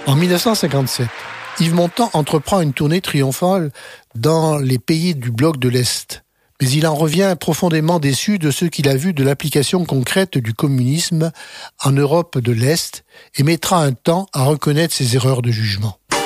En 1957, Yves Montand entreprend une tournée triomphale dans les pays du bloc de l'Est. Mais il en revient profondément déçu de ce qu'il a vu de l'application concrète du communisme en Europe de l'Est et mettra un temps à reconnaître ses erreurs de jugement.